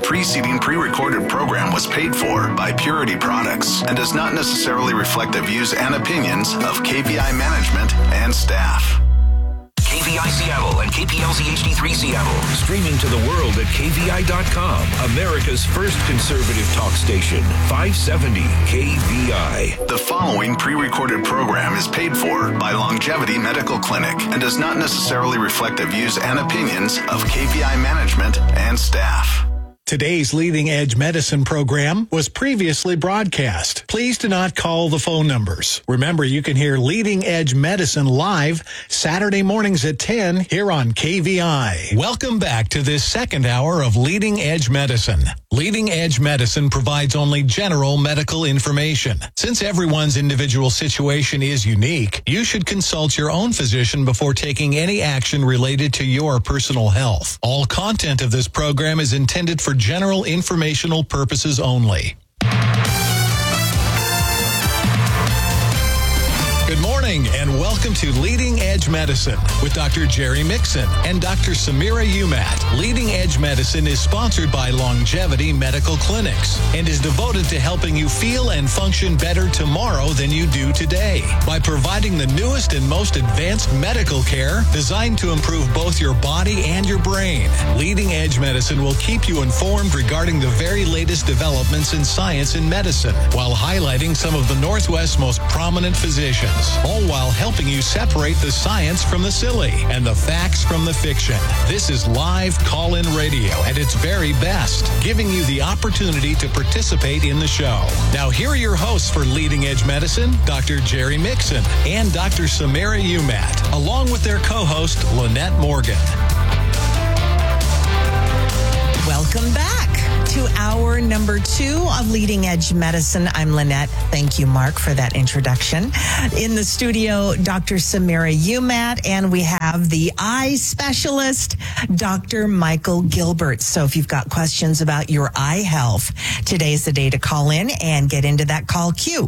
preceding pre-recorded program was paid for by Purity Products and does not necessarily reflect the views and opinions of KVI management and staff. KVI Seattle and KPLZ HD3 Seattle. Streaming to the world at KVI.com. America's first conservative talk station. 570 KVI. The following pre-recorded program is paid for by Longevity Medical Clinic and does not necessarily reflect the views and opinions of KVI management and staff. Today's Leading Edge Medicine program was previously broadcast. Please do not call the phone numbers. Remember, you can hear Leading Edge Medicine live Saturday mornings at 10 here on KVI. Welcome back to this second hour of Leading Edge Medicine. Leading Edge Medicine provides only general medical information. Since everyone's individual situation is unique, you should consult your own physician before taking any action related to your personal health. All content of this program is intended for general informational purposes only. Good morning and welcome to Leading Edge Medicine with Dr. Jerry Mixon and Dr. Samira Umat. Leading Edge Medicine is sponsored by Longevity Medical Clinics and is devoted to helping you feel and function better tomorrow than you do today by providing the newest and most advanced medical care designed to improve both your body and your brain. Leading Edge Medicine will keep you informed regarding the very latest developments in science and medicine while highlighting some of the Northwest's most prominent physicians, all while helping you separate the science from the silly and the facts from the fiction. This is live call-in radio at its very best, giving you the opportunity to participate in the show. Now, here are your hosts for Leading Edge Medicine, Dr. Jerry Mixon and Dr. Samira Umat, along with their co-host, Lynette Morgan. Welcome back to hour number 2 of Leading Edge Medicine. I'm Lynette. Thank you, Mark, for that introduction. In the studio, Dr. Samira Umat, and we have the eye specialist, Dr. Michael Gilbert. So if you've got questions about your eye health, today's the day to call in and get into that call queue.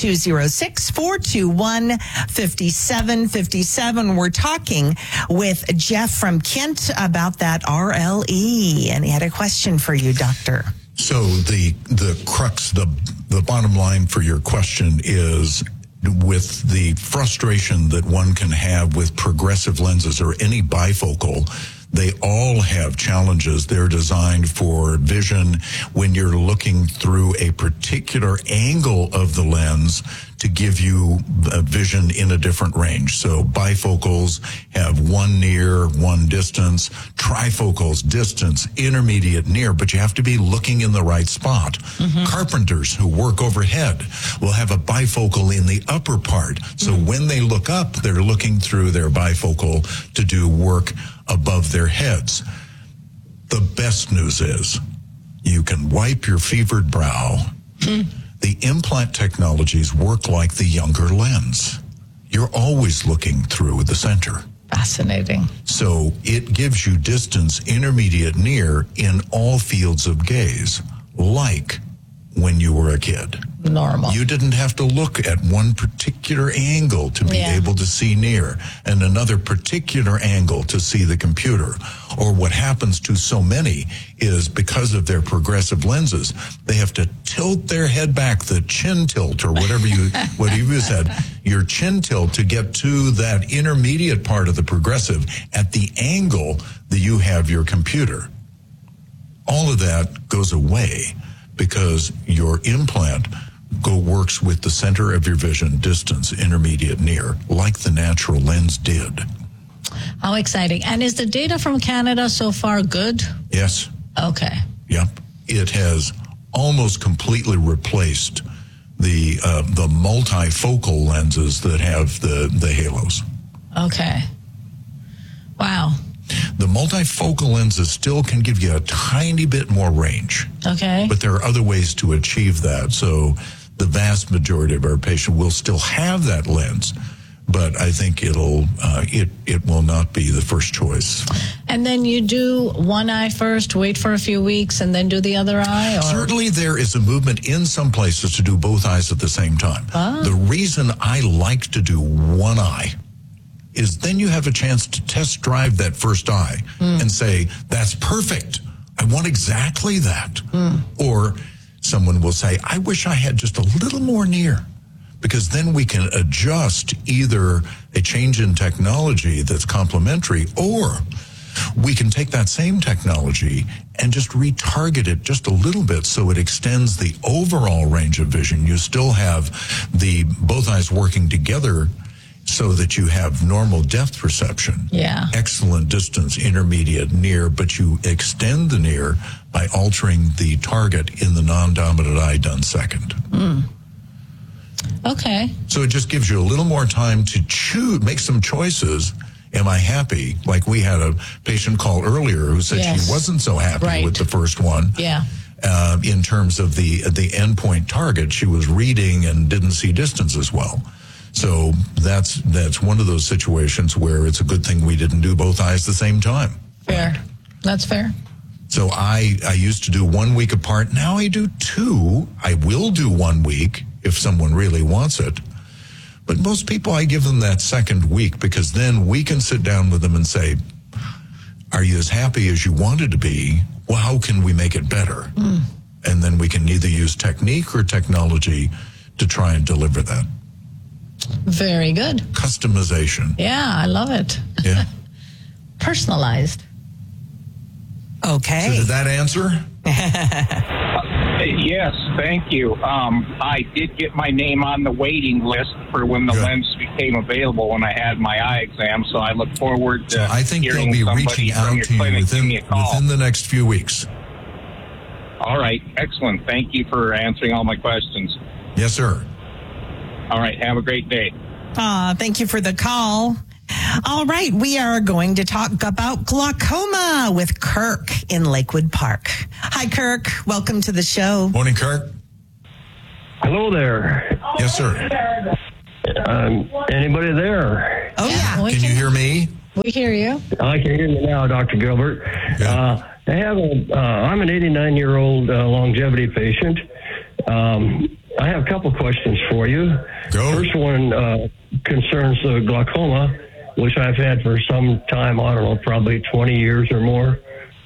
206-421-5757. We're talking with Jeff from Kent about that RLE, and he had a question for you, Doctor. So the crux, the bottom line for your question is, with the frustration that one can have with progressive lenses or any bifocal, they all have challenges. They're designed for vision when you're looking through a particular angle of the lens to give you a vision in a different range. So bifocals have one near, one distance. Trifocals, distance, intermediate, near, but you have to be looking in the right spot. Mm-hmm. Carpenters who work overhead will have a bifocal in the upper part. So when they look up, they're looking through their bifocal to do work above their heads. The best news is you can wipe your fevered brow. The implant technologies work like the younger lens. You're always looking through the center. Fascinating. So it gives you distance, intermediate, near in all fields of gaze, like when you were a kid. Normal. You didn't have to look at one particular angle to be able to see near and another particular angle to see the computer. Or what happens to so many is because of their progressive lenses, they have to tilt their head back, the chin tilt or whatever you said, your chin tilt to get to that intermediate part of the progressive at the angle that you have your computer. All of that goes away because your implant works with the center of your vision, distance, intermediate, near, like the natural lens did. How exciting. And is the data from Canada so far good? Yes. Okay. Yep. It has almost completely replaced the multifocal lenses that have the halos. Okay. Wow. The multifocal lenses still can give you a tiny bit more range. Okay. But there are other ways to achieve that. So the vast majority of our patients will still have that lens, but I think it will not be the first choice. And then you do one eye first, wait for a few weeks, and then do the other eye? Or? Certainly there is a movement in some places to do both eyes at the same time. Ah. The reason I like to do one eye is then you have a chance to test drive that first eye and say, that's perfect. I want exactly that. Or someone will say, I wish I had just a little more near, because then we can adjust either a change in technology that's complementary, or we can take that same technology and just retarget it just a little bit so it extends the overall range of vision. You still have both eyes working together so that you have normal depth perception. Yeah. Excellent distance, intermediate, near, but you extend the near by altering the target in the non-dominant eye done second. Okay. So it just gives you a little more time to choose, make some choices. Am I happy? Like we had a patient call earlier who said she wasn't so happy with the first one. Yeah. In terms of the endpoint target, she was reading and didn't see distance as well. So that's one of those situations where it's a good thing we didn't do both eyes at the same time. Fair. That's fair. So I used to do 1 week apart. Now I do 2. I will do 1 week if someone really wants it. But most people, I give them that second week, because then we can sit down with them and say, are you as happy as you wanted to be? Well, how can we make it better? And then we can either use technique or technology to try and deliver that. Very good. Customization. Yeah, I love it. Yeah. Personalized. Okay. So did that answer? Yes, thank you. I did get my name on the waiting list for when the lens became available when I had my eye exam, so I look forward to I think they'll hearing be somebody reaching from out your to you clinic give me a call. within the next few weeks. All right, excellent. Thank you for answering all my questions. Yes, sir. All right, have a great day. Thank you for the call. All right, we are going to talk about glaucoma with Kirk in Lakewood Park. Hi, Kirk. Welcome to the show. Morning, Kirk. Hello there. Yes, sir. Anybody there? Oh, yeah. We Can you hear me? We hear you. I can hear you now, Dr. Gilbert. Yeah. I'm an 89-year-old longevity patient. I have a couple questions for you. Go. First one concerns glaucoma, which I've had for some time. I don't know, probably 20 years or more.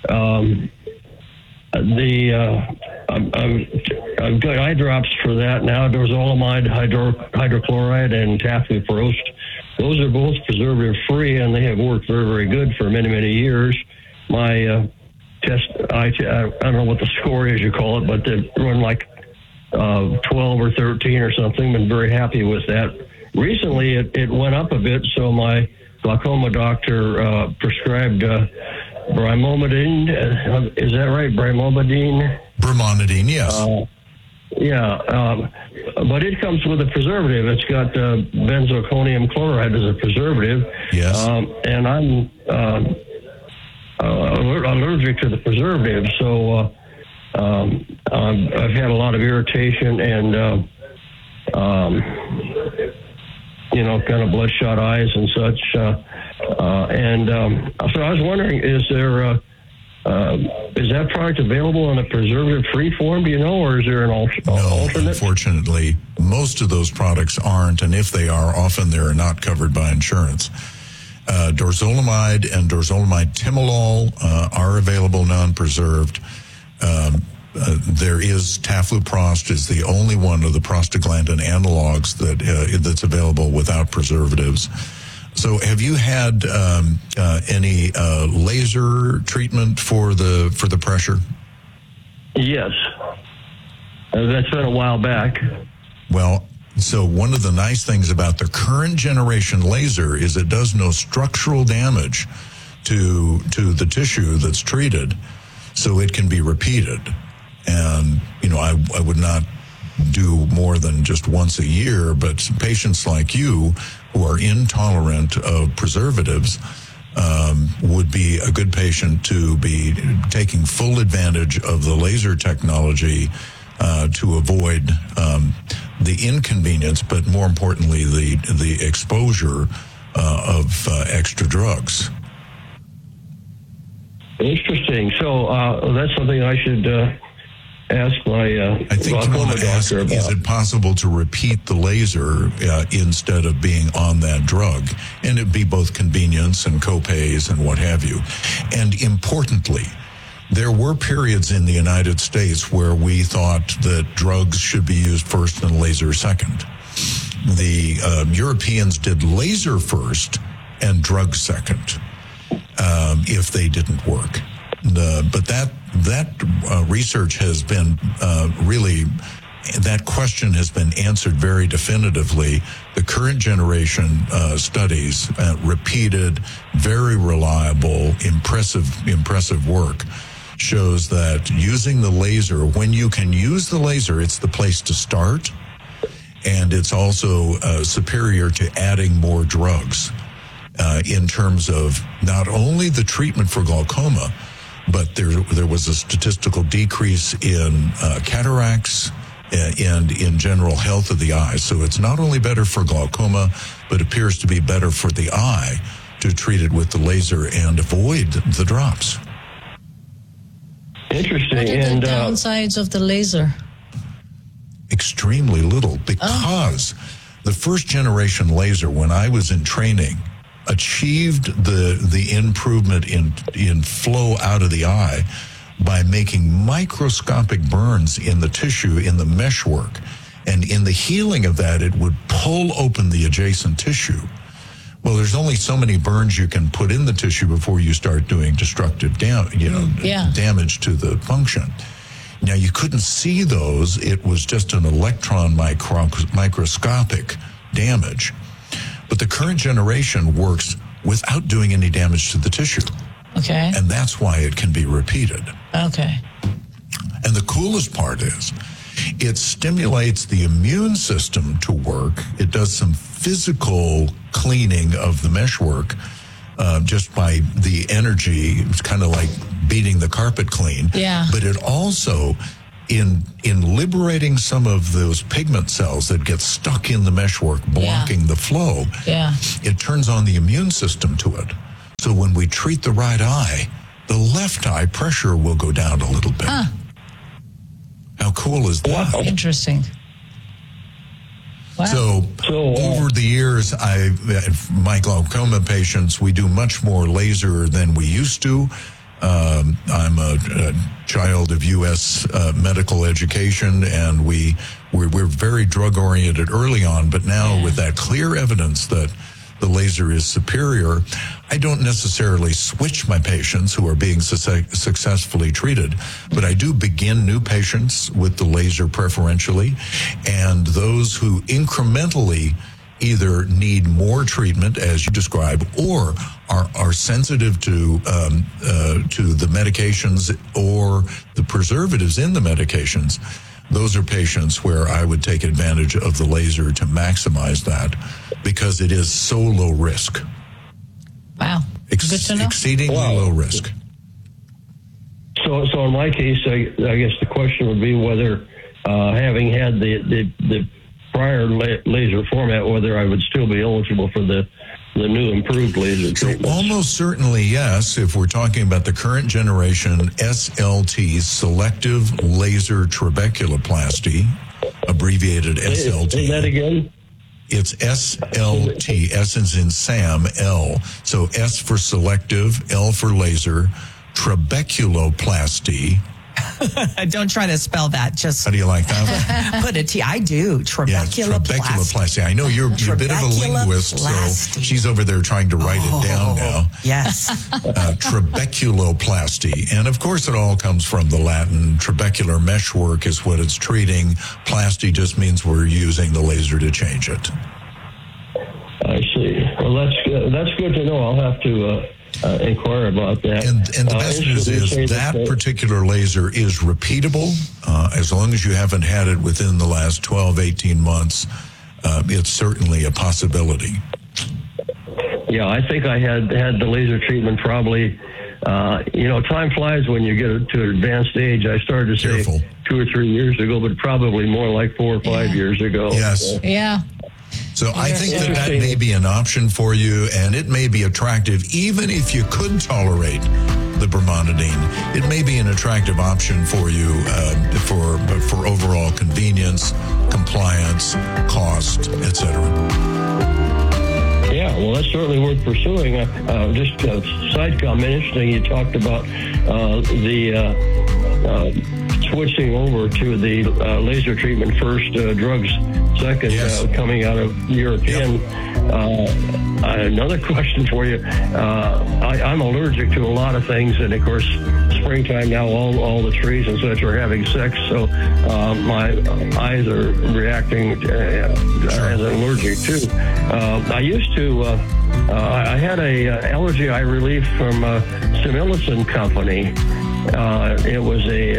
I've got eye drops for that now. Dorzolamide, hydrochloride, and tafluprost. Those are both preservative-free, and they have worked very, very good for many, many years. My I don't know what the score is, you call it, but they run like 12 or 13 or something. Been very happy with that. Recently, it went up a bit, so my glaucoma doctor prescribed brimomidine. Is that right? Brimomidine? Brimonidine, yes. But it comes with a preservative. It's got benzalkonium chloride as a preservative. Yes. And I'm allergic to the preservative, so I've had a lot of irritation and kind of bloodshot eyes and such. So I was wondering, is that product available in a preservative-free form, do you know, or is there an alternate? No, unfortunately, most of those products aren't, and if they are, often they're not covered by insurance. Dorzolamide and dorzolamide timolol are available non-preserved. There is tafluprost is the only one of the prostaglandin analogs that's available without preservatives. So have you had any laser treatment for the pressure? Yes. That's been a while back. Well, so one of the nice things about the current generation laser is it does no structural damage to the tissue that's treated, so it can be repeated. And, I would not do more than just once a year, but patients like you who are intolerant of preservatives would be a good patient to be taking full advantage of the laser technology to avoid the inconvenience, but more importantly, the exposure of extra drugs. Interesting. So that's something I should ask my I think you want to ask, is it possible to repeat the laser instead of being on that drug? And it'd be both convenience and copays and what have you. And importantly, There were periods in the United States where we thought that drugs should be used first and laser second. The Europeans did laser first and drugs second if they didn't work. But that research has been really, that question has been answered very definitively. The current generation studies, repeated, very reliable, impressive work, shows that using the laser, when you can use the laser, it's the place to start, and it's also superior to adding more drugs in terms of not only the treatment for glaucoma, but there was a statistical decrease in cataracts and in general health of the eye. So it's not only better for glaucoma, but appears to be better for the eye to treat it with the laser and avoid the drops. Interesting. What are the downsides of the laser? Extremely little, because the first generation laser, when I was in training, achieved the improvement in flow out of the eye by making microscopic burns in the tissue, in the meshwork. And in the healing of that, it would pull open the adjacent tissue. Well, there's only so many burns you can put in the tissue before you start doing destructive damage to the function. Now, you couldn't see those. It was just an electron microscopic damage. But the current generation works without doing any damage to the tissue. Okay. And that's why it can be repeated. Okay. And the coolest part is it stimulates the immune system to work. It does some physical cleaning of the meshwork just by the energy. It's kind of like beating the carpet clean. Yeah. But it also, in liberating some of those pigment cells that get stuck in the meshwork, blocking the flow, it turns on the immune system to it. So when we treat the right eye, the left eye pressure will go down a little bit. How cool is that? Wow. Interesting. Wow. So over the years, my glaucoma patients, we do much more laser than we used to. I'm a child of U.S. medical education, and we're very drug oriented early on. But now with that clear evidence that the laser is superior, I don't necessarily switch my patients who are being successfully treated, but I do begin new patients with the laser preferentially, and those who incrementally either need more treatment, as you describe, or are sensitive to the medications or the preservatives in the medications. Those are patients where I would take advantage of the laser to maximize that, because it is so low risk. Wow. Good to know. Exceedingly low risk. So in my case, I guess the question would be whether, having had the prior laser format, whether I would still be eligible for the new improved laser treatments. So almost certainly yes, if we're talking about the current generation SLT, selective laser trabeculoplasty, abbreviated SLT. Say that again? It's SLT, S is in Sam, L. So S for selective, L for laser, trabeculoplasty. Don't try to spell that. Just how do you like that? Put a T. I do. Trabeculoplasty. I know you're a bit of a linguist, so she's over there trying to write it down now. Yes. Trabeculoplasty. And of course it all comes from the Latin. Trabecular meshwork is what it's treating. Plasty just means we're using the laser to change it. I see. Well, that's good to know. I'll have to inquire about that. And the best news is that particular laser is repeatable. As long as you haven't had it within the last 12, 18 months, it's certainly a possibility. Yeah, I think I had the laser treatment probably, time flies when you get to an advanced age. I started to say 2 or 3 years ago, but probably more like 4 or 5 years ago. Yes. Yeah. So I think that may be an option for you, and it may be attractive even if you could tolerate the brimonidine. It may be an attractive option for you for overall convenience, compliance, cost, etc. Yeah, well, that's certainly worth pursuing. Just a side comment, interesting, you talked about switching over to the laser treatment first, drugs second, coming out of European. Another question for you. I'm allergic to a lot of things, and of course, springtime now, all the trees and such are having sex, so my eyes are reacting as allergic too. I used to, I had a allergy eye relief from Similison Company. It was a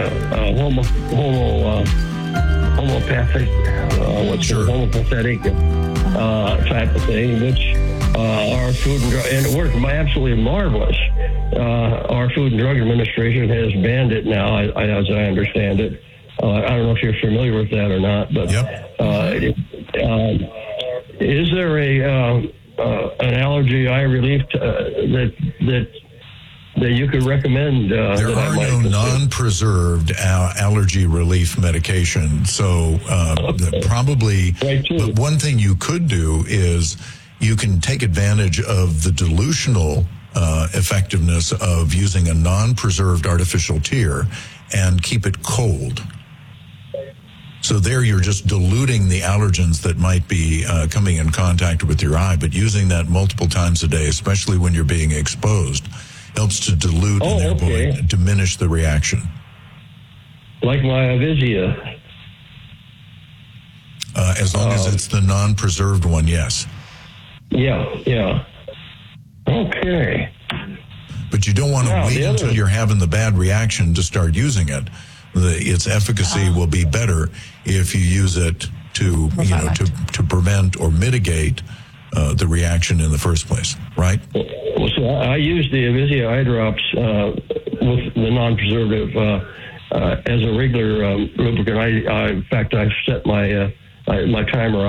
homeopathic, homeopathic type of thing, which our Food and Drug, and it worked absolutely marvelous. Our Food and Drug Administration has banned it now, as I understand it. I don't know if you're familiar with that or not, but is there an allergy eye relief that you could recommend? There are no non-preserved allergy relief medication. So probably, but one thing you could do is you can take advantage of the dilutional effectiveness of using a non-preserved artificial tear and keep it cold. So there you're just diluting the allergens that might be coming in contact with your eye, but using that multiple times a day, especially when you're being exposed, helps to dilute and therefore diminish the reaction. Like my Avisia. As long as it's the non-preserved one, yes. Yeah. Okay. But you don't want to wait until you're having the bad reaction to start using it. Its efficacy will be better if you use it to to prevent or mitigate the reaction in the first place, right? Well, so I use the Avisia eye drops with the non-preservative as a regular lubricant. In fact, I've set my timer.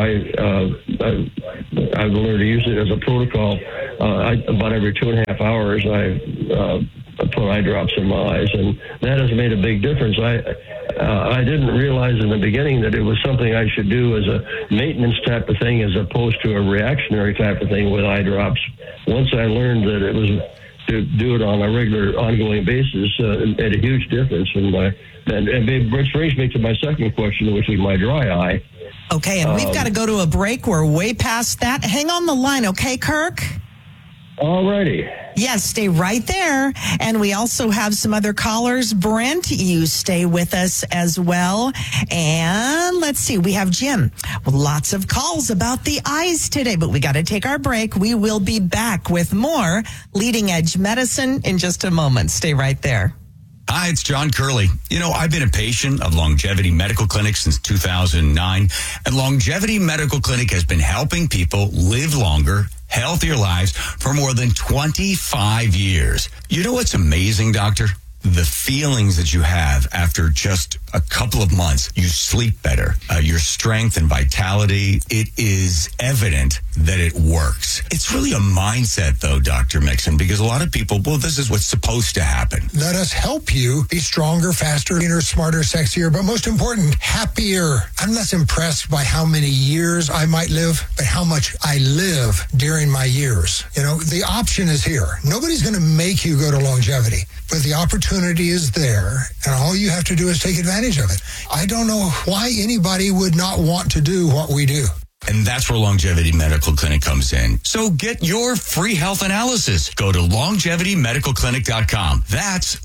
I've learned to use it as a protocol. About every 2.5 hours, I put eye drops in my eyes, and that has made a big difference. I didn't realize in the beginning that it was something I should do as a maintenance type of thing as opposed to a reactionary type of thing with eye drops. Once I learned that it was to do it on a regular, ongoing basis, it made a huge difference. Which brings me to my second question, which is my dry eye. Okay, and we've got to go to a break. We're way past that. Hang on the line, okay, Kirk? All righty. Yes, stay right there. And we also have some other callers. Brent, you stay with us as well. And let's see, we have Jim. Lots of calls about the eyes today, but we got to take our break. We will be back with more Leading Edge Medicine in just a moment. Stay right there. Hi, it's John Curley. I've been a patient of Longevity Medical Clinic since 2009, and Longevity Medical Clinic has been helping people live longer, healthier lives for more than 25 years. You know what's amazing, doctor? The feelings that you have after just a couple of months. You sleep better. Your strength and vitality, it is evident that it works. It's really a mindset, though, Dr. Mixon, because a lot of people, this is what's supposed to happen. Let us help you be stronger, faster, leaner, smarter, sexier, but most important, happier. I'm less impressed by how many years I might live, but how much I live during my years. The option is here. Nobody's going to make you go to longevity, but the opportunity is there, and all you have to do is take advantage of it. I don't know why anybody would not want to do what we do. And that's where Longevity Medical Clinic comes in. So get your free health analysis. Go to LongevityMedicalClinic.com. That's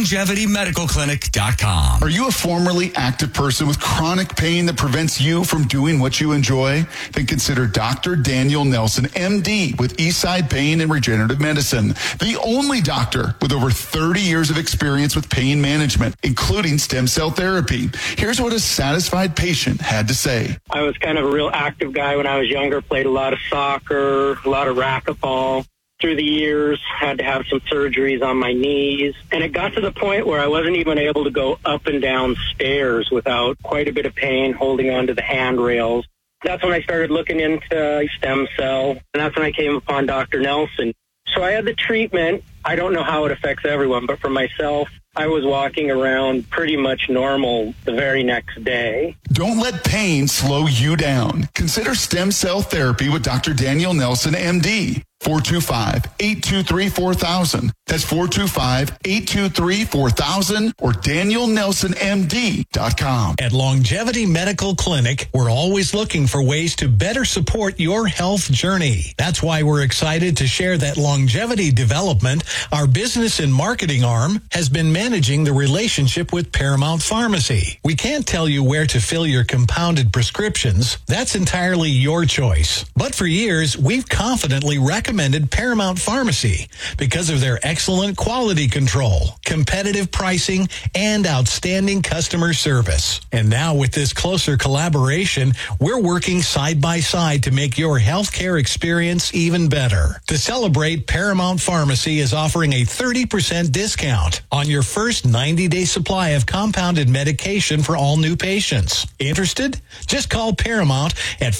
LongevityMedicalClinic.com. Are you a formerly active person with chronic pain that prevents you from doing what you enjoy? Then consider Dr. Daniel Nelson, MD, with Eastside Pain and Regenerative Medicine. The only doctor with over 30 years of experience with pain management, including stem cell therapy. Here's what a satisfied patient had to say. I was kind of a real active guy when I was younger, played a lot of soccer, a lot of racquetball. Through the years, had to have some surgeries on my knees. And it got to the point where I wasn't even able to go up and down stairs without quite a bit of pain holding onto the handrails. That's when I started looking into stem cell, and that's when I came upon Dr. Nelson. So I had the treatment. I don't know how it affects everyone, but for myself, I was walking around pretty much normal the very next day. Don't let pain slow you down. Consider stem cell therapy with Dr. Daniel Nelson, MD. 425-823-4000. That's 425-823-4000 or DanielNelsonMD.com. At Longevity Medical Clinic, we're always looking for ways to better support your health journey. That's why we're excited to share that Longevity Development, our business and marketing arm, has been managing the relationship with Paramount Pharmacy. We can't tell you where to fill your compounded prescriptions. That's entirely your choice. But for years, we've confidently recommended Paramount Pharmacy because of their excellent quality control, competitive pricing, and outstanding customer service. And now with this closer collaboration, we're working side by side to make your healthcare experience even better. To celebrate, Paramount Pharmacy is offering a 30% discount on your first 90-day supply of compounded medication for all new patients. Interested? Just call Paramount at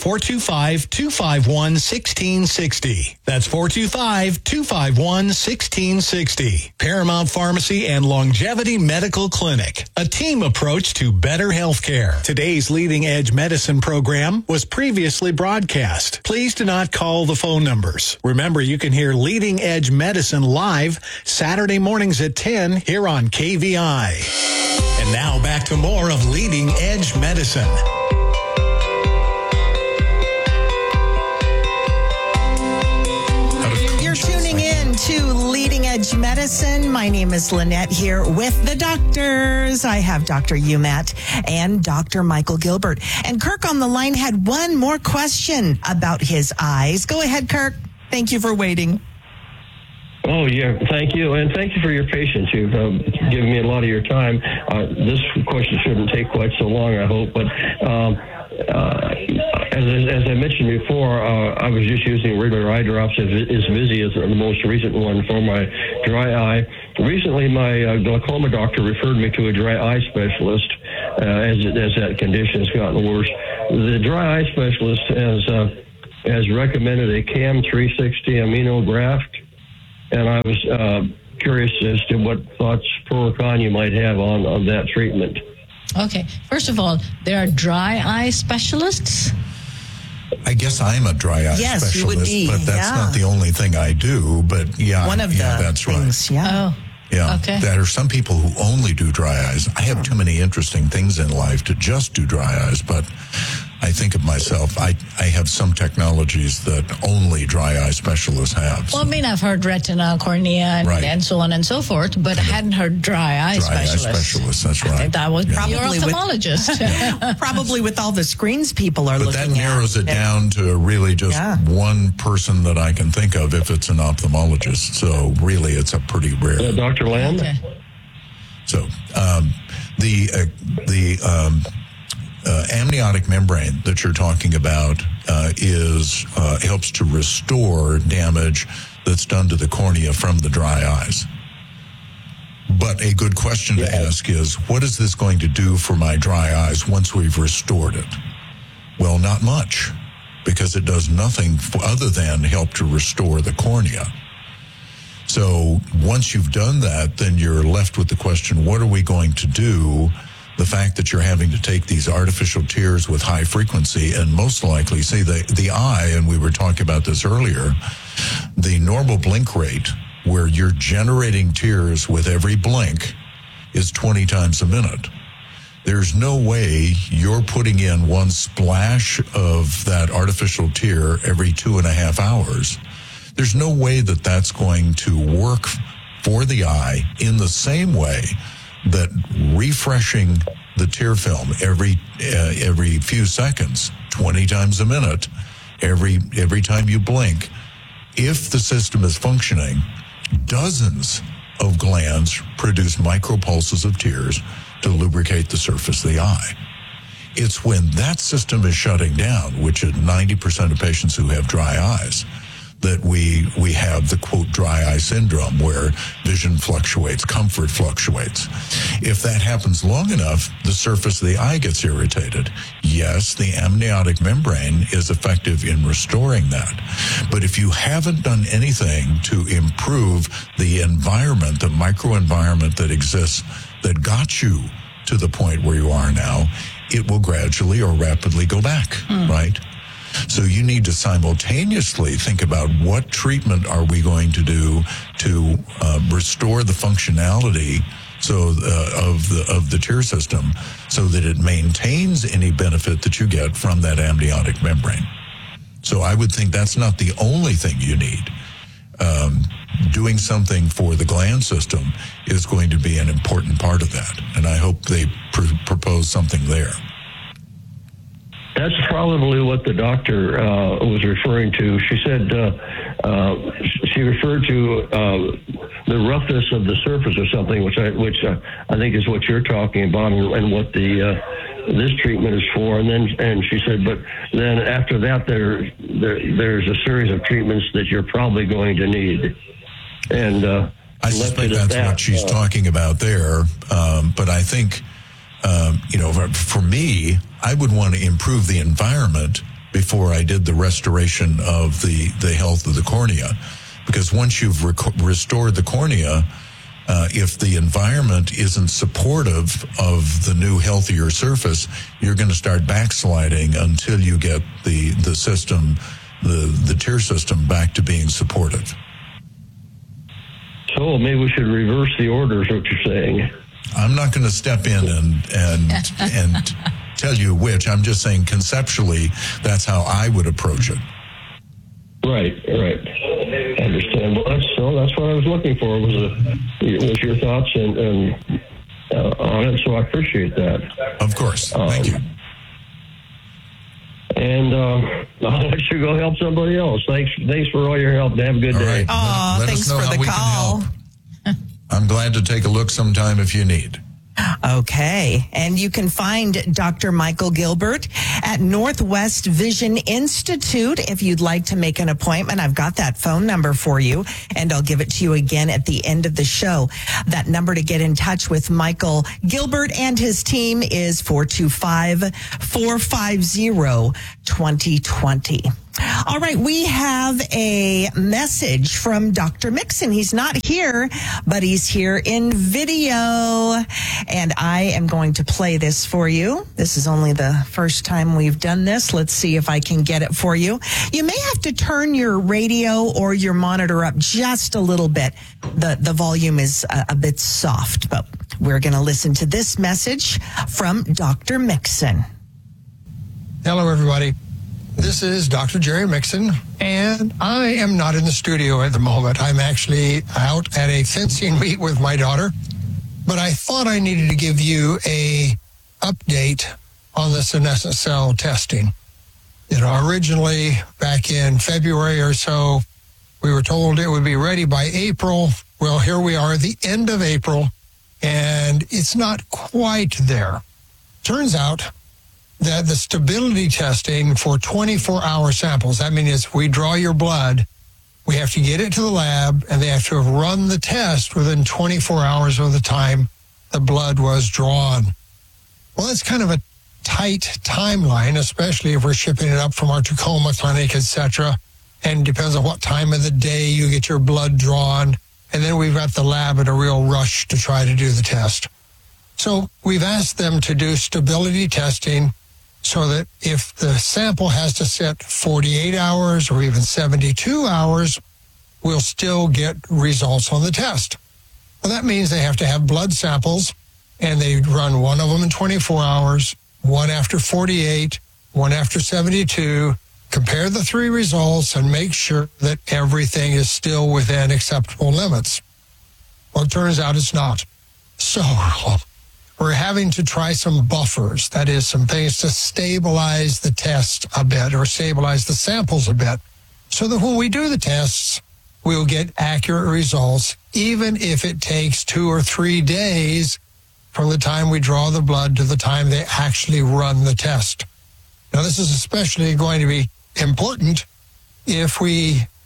425-251-1660. That's 425-251-1660. Paramount Pharmacy and Longevity Medical Clinic. A team approach to better health care. Today's Leading Edge Medicine program was previously broadcast. Please do not call the phone numbers. Remember, you can hear Leading Edge Medicine live Saturday mornings at 10 here on KVI. And now back to more of Leading Edge Medicine. To Leading Edge Medicine. My name is Lynette here with the doctors. I have Dr. Umat and Dr. Michael Gilbert. And Kirk on the line had one more question about his eyes. Go ahead, Kirk. Thank you for waiting. Oh, yeah. Thank you. And thank you for your patience. You've given me a lot of your time. This question shouldn't take quite so long, I hope. But as I mentioned before, I was just using regular eye drops. Isvizi is the most recent one for my dry eye. Recently, my glaucoma doctor referred me to a dry eye specialist as that condition has gotten worse. The dry eye specialist has recommended a CAM 360 amino graft, and I was curious as to what thoughts, pro or con, you might have on that treatment. Okay. First of all, there are dry eye specialists. I guess I'm a dry eye specialist, you would be, but that's not the only thing I do. But one of the that's things, right. Oh. Yeah, okay. There are some people who only do dry eyes. I have too many interesting things in life to just do dry eyes, but I think of myself, I have some technologies that only dry eye specialists have. Well, I mean, I've heard retina, cornea, and so on and so forth, but I hadn't heard dry eye specialists. Dry eye specialists, that's right. I think that was probably your ophthalmologist. Probably with all the screens people are looking at. But that narrows it down to really just one person that I can think of if it's an ophthalmologist. So really, it's a pretty rare. Dr. Lamb? Okay. So the amniotic membrane that you're talking about helps to restore damage that's done to the cornea from the dry eyes. But a good question to ask is, what is this going to do for my dry eyes once we've restored it? Well, not much, because it does nothing other than help to restore the cornea. So once you've done that, then you're left with the question, what are we going to do? The fact that you're having to take these artificial tears with high frequency and most likely, say the eye, and we were talking about this earlier, the normal blink rate where you're generating tears with every blink is 20 times a minute. There's no way you're putting in one splash of that artificial tear every 2.5 hours. There's no way that that's going to work for the eye in the same way that refreshing the tear film every few seconds, 20 times a minute, every time you blink, if the system is functioning, dozens of glands produce micropulses of tears to lubricate the surface of the eye. It's when that system is shutting down, which is 90% of patients who have dry eyes, that we have the, quote, dry eye syndrome, where vision fluctuates, comfort fluctuates. If that happens long enough, the surface of the eye gets irritated. Yes, the amniotic membrane is effective in restoring that. But if you haven't done anything to improve the environment, the microenvironment that exists, that got you to the point where you are now, it will gradually or rapidly go back, right? So you need to simultaneously think about what treatment are we going to do to restore the functionality of the tear system so that it maintains any benefit that you get from that amniotic membrane. So I would think that's not the only thing you need. Doing something for the gland system is going to be an important part of that, and I hope they propose something there. That's probably what the doctor was referring to. She said she referred to the roughness of the surface or something, which I think is what you're talking about, and what this treatment is for. And she said, but then after that, there's a series of treatments that you're probably going to need. And I suspect that's what she's talking about there. But I think, for me, I would want to improve the environment before I did the restoration of the health of the cornea. Because once you've restored the cornea, if the environment isn't supportive of the new, healthier surface, you're going to start backsliding until you get the system, the tear system, back to being supportive. So maybe we should reverse the order, is what you're saying. I'm not going to step in and tell you which. I'm just saying conceptually, that's how I would approach it. Right. I understand. Well, that's what I was looking for, was your thoughts and on it. So I appreciate that. Of course. Thank you. And I'll let you go help somebody else. Thanks for all your help. Have a good day. Right. Oh, thanks for the call. I'm glad to take a look sometime if you need. Okay. And you can find Dr. Michael Gilbert at Northwest Vision Institute if you'd like to make an appointment. I've got that phone number for you, and I'll give it to you again at the end of the show. That number to get in touch with Michael Gilbert and his team is 425-450-2020. All right, we have a message from Dr. Mixon. He's not here, but he's here in video, and I am going to play this for you. This is only the first time we've done this. Let's see if I can get it for you. You may have to turn your radio or your monitor up just a little bit. The volume is a bit soft, but we're going to listen to this message from Dr. Mixon. Hello, everybody. This is Dr. Jerry Mixon, and I am not in the studio at the moment. I'm actually out at a fencing meet with my daughter, but I thought I needed to give you a update on the senescent cell testing. Originally, back in February or so, we were told it would be ready by April. Well, here we are at the end of April, and it's not quite there. Turns out that the stability testing for 24-hour samples, that means we draw your blood, we have to get it to the lab, and they have to have run the test within 24 hours of the time the blood was drawn. Well, that's kind of a tight timeline, especially if we're shipping it up from our Tacoma clinic, etc. And it depends on what time of the day you get your blood drawn. And then we've got the lab in a real rush to try to do the test. So we've asked them to do stability testing so that if the sample has to sit 48 hours or even 72 hours, we'll still get results on the test. Well, that means they have to have blood samples, and they run one of them in 24 hours, one after 48, one after 72, compare the three results, and make sure that everything is still within acceptable limits. Well, it turns out it's not. So we're having to try some buffers, that is, some things to stabilize the test a bit or stabilize the samples a bit, so that when we do the tests, we'll get accurate results, even if it takes 2 or 3 days from the time we draw the blood to the time they actually run the test. Now, this is especially going to be important if we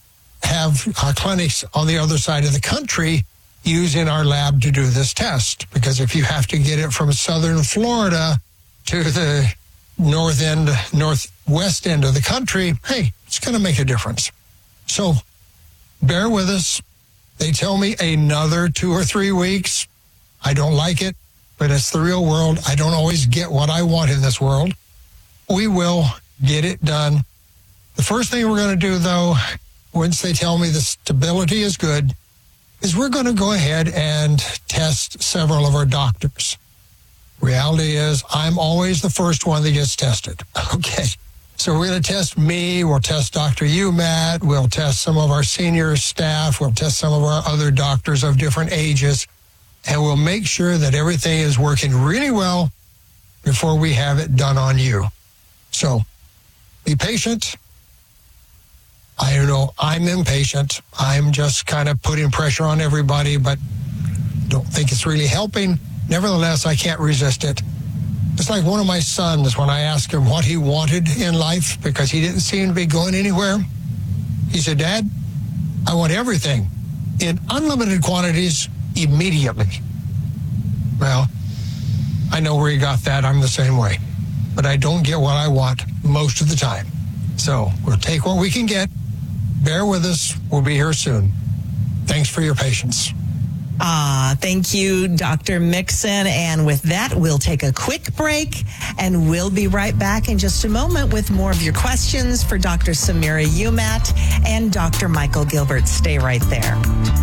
have clinics on the other side of the country using our lab to do this test. Because if you have to get it from southern Florida to the northwest end of the country, hey, it's going to make a difference. So bear with us. They tell me another 2 or 3 weeks. I don't like it, but it's the real world. I don't always get what I want in this world. We will get it done. The first thing we're going to do, though, once they tell me the stability is good, is we're going to go ahead and test several of our doctors. Reality is, I'm always the first one that gets tested. Okay. So we're going to test me. We'll test Dr. Umat. We'll test some of our senior staff. We'll test some of our other doctors of different ages. And we'll make sure that everything is working really well before we have it done on you. So be patient. I know I'm impatient. I'm just kind of putting pressure on everybody, but don't think it's really helping. Nevertheless, I can't resist it. It's like one of my sons, when I asked him what he wanted in life, because he didn't seem to be going anywhere. He said, Dad, I want everything in unlimited quantities immediately. Well, I know where he got that. I'm the same way. But I don't get what I want most of the time. So we'll take what we can get. Bear with us. We'll be here soon. Thanks for your patience. Thank you, Dr. Mixon. And with that, we'll take a quick break, and we'll be right back in just a moment with more of your questions for Dr. Samira Umat and Dr. Michael Gilbert. Stay right there.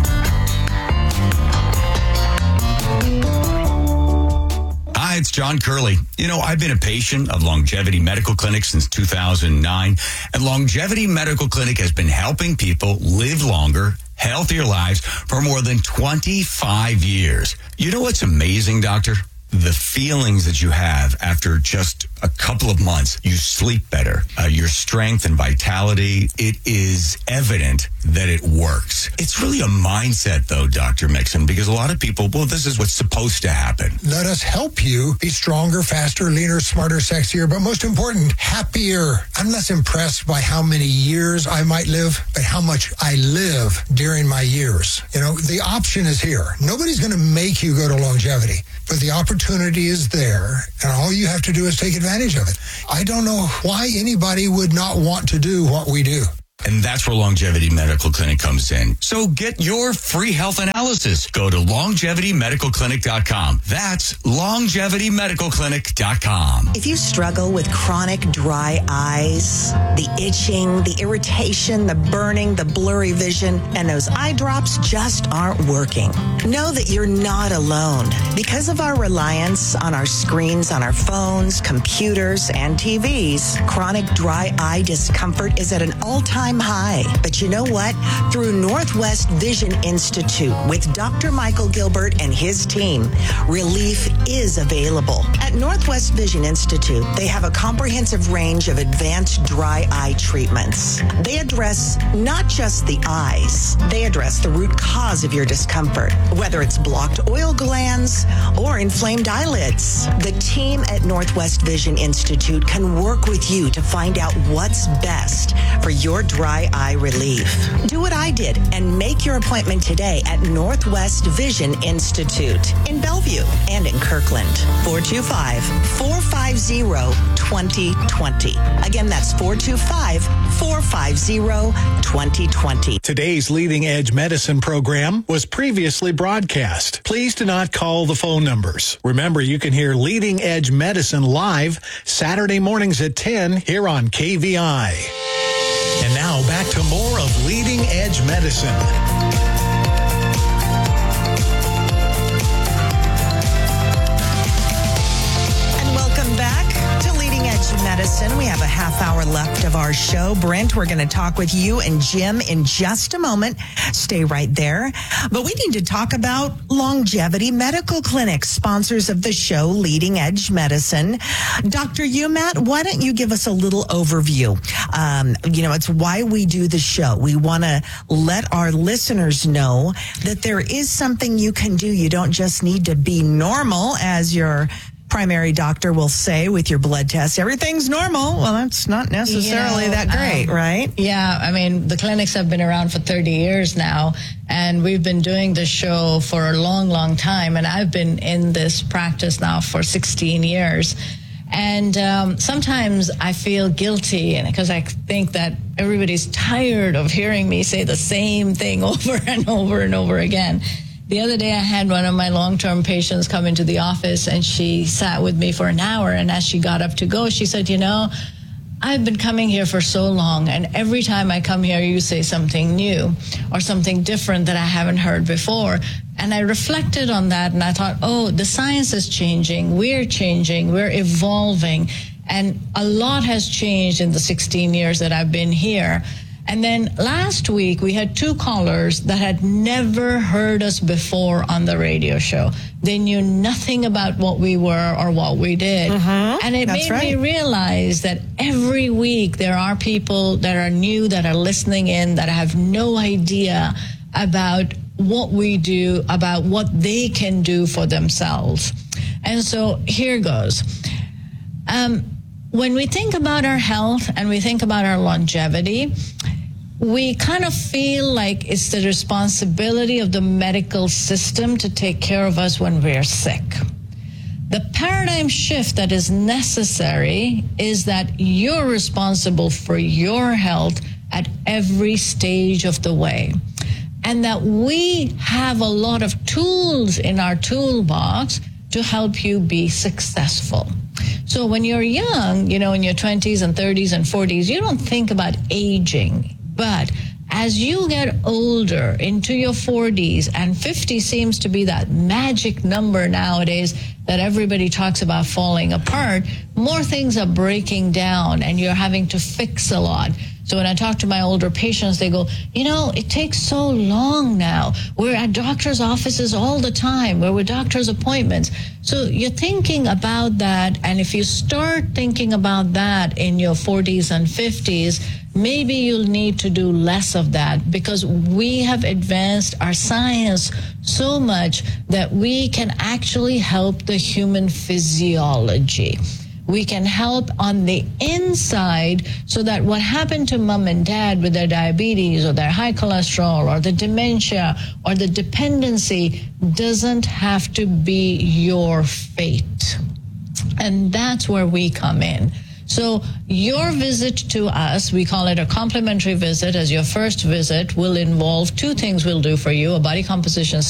Hi, it's John Curley. You know, I've been a patient of Longevity Medical Clinic since 2009, and Longevity Medical Clinic has been helping people live longer, healthier lives for more than 25 years. You know what's amazing, Doctor? The feelings that you have after just a couple of months. You sleep better. Your strength and vitality, it is evident that it works. It's really a mindset, though, Dr. Mixon, because a lot of people, well, this is what's supposed to happen. Let us help you be stronger, faster, leaner, smarter, sexier, but most important, happier. I'm less impressed by how many years I might live, but how much I live during my years. You know, the option is here. Nobody's going to make you go to longevity, but the opportunity is there, and all you have to do is take advantage of it. I don't know why anybody would not want to do what we do. And that's where Longevity Medical Clinic comes in. So get your free health analysis. Go to longevitymedicalclinic.com. That's longevitymedicalclinic.com. If you struggle with chronic dry eyes, the itching, the irritation, the burning, the blurry vision, and those eye drops just aren't working, know that you're not alone. Because of our reliance on our screens, on our phones, computers, and TVs, chronic dry eye discomfort is at an all-time high. But you know what? Through Northwest Vision Institute with Dr. Michael Gilbert and his team, relief is available. At Northwest Vision Institute, they have a comprehensive range of advanced dry eye treatments. They address not just the eyes, they address the root cause of your discomfort, whether it's blocked oil glands or inflamed eyelids. The team at Northwest Vision Institute can work with you to find out what's best for your dry eye relief. Do what I did and make your appointment today at Northwest Vision Institute in Bellevue and in Kirkland. 425-450-2020. Again, that's 425-450-2020. Today's Leading Edge Medicine program was previously broadcast. Please do not call the phone numbers. Remember, you can hear Leading Edge Medicine live Saturday mornings at 10 here on KVI. And now back to more of Leading Edge Medicine. And welcome back to Leading Edge Medicine. We have a half hour left of our show. Brent, we're going to talk with you and Jim in just a moment. Stay right there. But we need to talk about Longevity Medical Clinic, sponsors of the show, Leading Edge Medicine. Dr. Umat, why don't you give us a little overview? It's why we do the show. We want to let our listeners know that there is something you can do. You don't just need to be normal as your primary doctor will say with your blood test, everything's normal. Well, that's not necessarily that great, right? Yeah, I mean, the clinics have been around for 30 years now, and we've been doing the show for a long, long time, and I've been in this practice now for 16 years. And sometimes I feel guilty because I think that everybody's tired of hearing me say the same thing over and over and over again. The other day I had one of my long-term patients come into the office, and she sat with me for an hour, and as she got up to go, she said, I've been coming here for so long, and every time I come here, you say something new or something different that I haven't heard before. And I reflected on that, and I thought, the science is changing, we're evolving, and a lot has changed in the 16 years that I've been here. And then last week, we had 2 callers that had never heard us before on the radio show. They knew nothing about what we were or what we did. And it made me realize that every week there are people that are new, that are listening in, that have no idea about what we do, about what they can do for themselves. And so here goes. When we think about our health and we think about our longevity, we kind of feel like it's the responsibility of the medical system to take care of us when we're sick. The paradigm shift that is necessary is that you're responsible for your health at every stage of the way. And that we have a lot of tools in our toolbox to help you be successful. So when you're young, in your 20s and 30s and 40s, you don't think about aging. But as you get older into your 40s, and 50 seems to be that magic number nowadays that everybody talks about falling apart, more things are breaking down and you're having to fix a lot. So when I talk to my older patients, they go, it takes so long now. We're at doctor's offices all the time. We're with doctor's appointments. So you're thinking about that. And if you start thinking about that in your 40s and 50s, maybe you'll need to do less of that, because we have advanced our science so much that we can actually help the human physiology. We can help on the inside so that what happened to mom and dad with their diabetes or their high cholesterol or the dementia or the dependency doesn't have to be your fate. And that's where we come in. So your visit to us, we call it a complimentary visit, as your first visit will involve 2 things we'll do for you: a body composition